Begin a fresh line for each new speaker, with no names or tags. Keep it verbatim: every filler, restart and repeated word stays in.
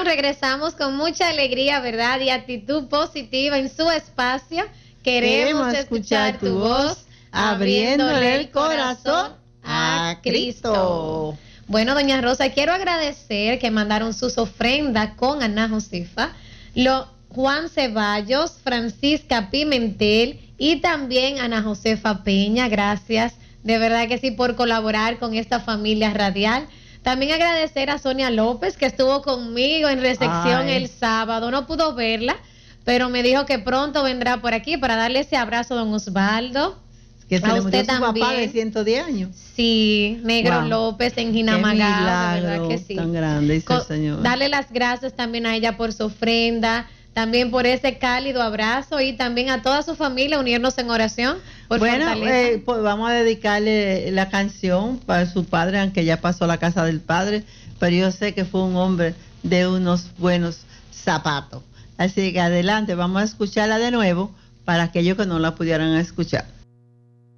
regresamos con mucha alegría, ¿verdad? Y actitud positiva en su espacio. Queremos, Queremos escuchar, escuchar tu voz, abriéndole el corazón a Cristo. Bueno, doña Rosa, quiero agradecer que mandaron sus ofrendas con Ana Josefa, lo, Juan Ceballos, Francisca Pimentel y también Ana Josefa Peña. Gracias, de verdad que sí, por colaborar con esta familia radial. También agradecer a Sonia López, que estuvo conmigo en recepción Ay. el sábado. No pudo verla, pero me dijo que pronto vendrá por aquí para darle ese abrazo a don Osvaldo.
Que se a le usted también. Su papá de ciento diez años.
Sí, Negro wow. López en Jinamagá, de verdad que sí.
Tan grande, dice el Señor.
Darle las gracias también a ella por su ofrenda, también por ese cálido abrazo y también a toda su familia, unirnos en oración. Por
bueno, eh, pues vamos a dedicarle la canción para su padre, aunque ya pasó a la casa del padre, pero yo sé que fue un hombre de unos buenos zapatos. Así que adelante, vamos a escucharla de nuevo para aquellos que no la pudieran escuchar.